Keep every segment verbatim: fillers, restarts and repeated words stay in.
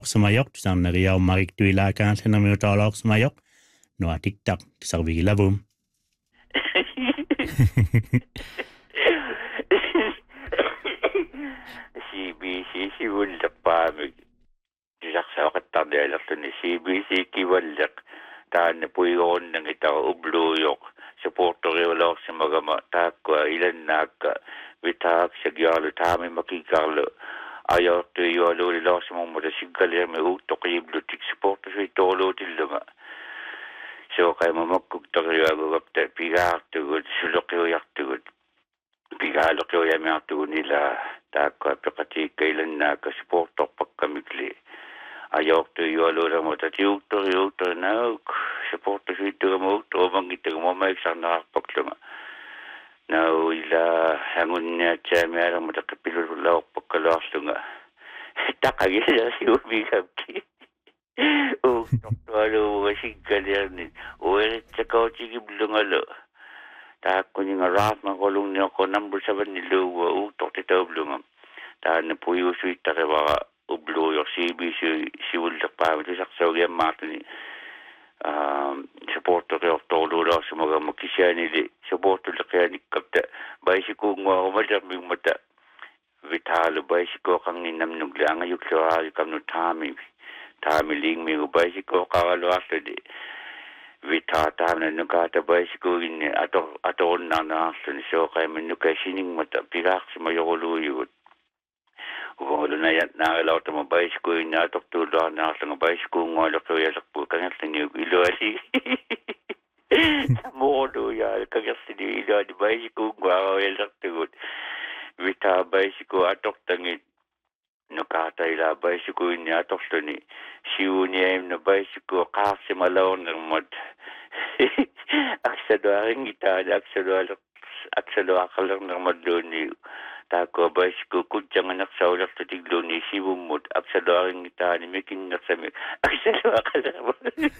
sumayok sang nariyaw marik tuilakan sa nami utalok sumayok no tiktak sa vigilabum. C B C si wulak pamig disak sa katandela to ni C B C ki wulak tan puyon ng ita ubluyok supporter wala sa magama takwa ilan naka vitak sa gyalo tami makikarlo ayaw to yolo lo sa mga madasiggalir may utok kay bibliotek supporter sa itolo tilama so kay mamakug to kay agapta pigak to good sulok yo yak to good pigalo ko ya mga to nila takwa pakati kailan na ka supporter pagkamigli ayaw to yolo ra mo ta tiuto yuto na supporter sa ito mo to mangita mo may isang nakapagtama now ila hangun niya siya meron mo takapilulaw pagkalas nga takagila si umigab ki o doktor wasig kalernin o elit sa kauchigi blungalo tako niya nga rap makulong niya ko number seven ni luwa utok titaw blungam ta na puyo suita ka baka ublo yung C B C si uldak pa ito saksaw yung mata ni Um, supporter of tolo ra sa mga makisya nili supporter la kaya ni kapta bay si ko nga umadam yung mata vitalo bay si ko kang ninam nuglang ayuk sa kam no tami tami ling mi bay si ko kagalwas di vitata na nugata bay si ko in ato ato na na so kay man kay sining mata pirak sa mayoluyo Wala na yan nakalaw ta mabay ko na tok tulo na sa mabay ko ngolo ko ya sakpo kan sa niyo ilo ali modo ya kan sa niyo ilo di bay ko ngwa ya sakto vita bay ko atok tangit no kata ila bay ko ni atok tani siu ni na bay ko ka si malaw ng mod aksado ang ita aksado aksado akalang ng mod ni tako bais ko kudyang anak sa ulak sa tiglo ni sibumot ak sa doaring ita ni making nak sa ak sa doa ka lang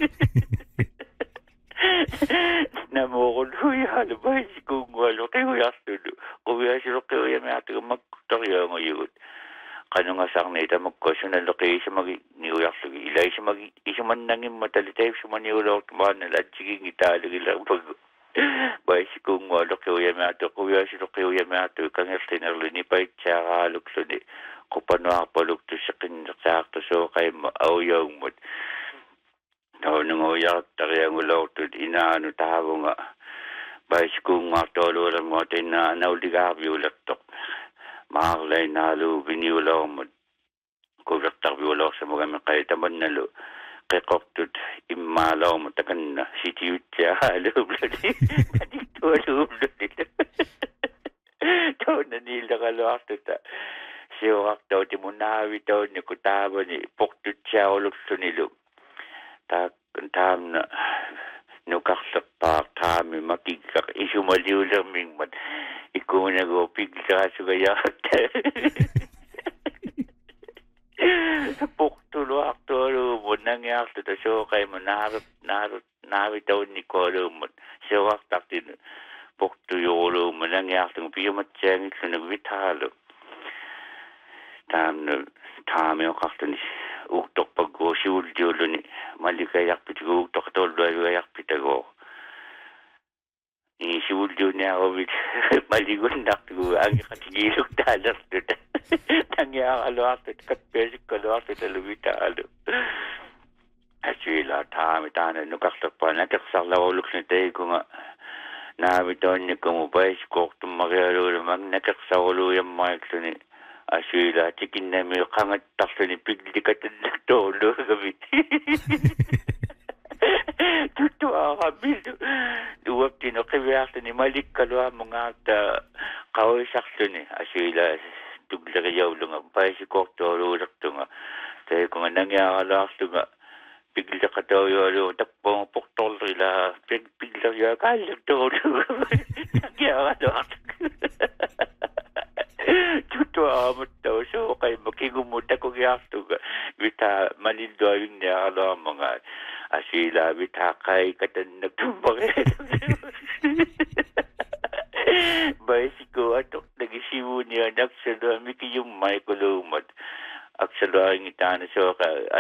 na mo ko luya na bais ko ngwalo kayo yasto do kuya siro kayo ya may ato magtorya ngayon kano nga sang na ita magkosyon na location mag niuyak sa ilay siya mag isa man nanging matalitay siya man niulak man na lagsiging ita lang pag Bais ko ngwalo kuya mato kuya siro kuya mato kang tinerlo ni pa tsaka lukso ni ko pano apalukto sa kinakto so kay maayaw mo no nung oyak tariang ulaw to inaano tawo nga bais ko nga tolo lang mo tin na nauligabi ulat tok maklay na lu biniulaw mo ko raktak biulaw sa mga kay taman na lo kay koktut imalaw mo takan na si tiutya halo bloody adikto halo bloody to na nila kalawak ta siyo akto ti munawi to ni kutabo ni poktut siya ulok to nilo tak tam na nukaksak pa kami makikak isu maliw lang ming mat ikaw na go pigsa sugayat poktulo aktoro mo nangyak to so kay mo narot narot nawi taw ni kolo mo so aktak din poktuyolo mo nangyak to piyo matcheng so nagwitalo tam no tam yo kakto ni uktok pag go siul diolo ni malikayak pitigo uktok to lo yak pitago ni siul diolo ni ako maligon nakto ang katigilok dalas to Tangya kalawak at katpesik kalawak at alawita alo. Asila tami tanan nukaksak pa nakaksak lawalok na tayo ko nga nabiton niya kumubay si koktum magyalo namang nakaksak ulo yung mga ni asila chikin na may kangat takso ni pigli katad na tolo gamit. Tutuwa kami. Duwag tinokibiyak ni malik kalwa mga kaway sakso ni asila tugla kayaw lang ang pay si kokto ulak to nga tayo kung nangyakalas to nga pigla ka daw yung tapong poktol ila pigla yung kalag to nangyakalas tutuwa mo daw so kay makigumuta kong yakto nga bita manindo yung niyakala mga asila bita kay katan nagtumbang Baisiko atok nagisiwo niya anak sa dami kayong may kulumot. aksaluaring itana so ka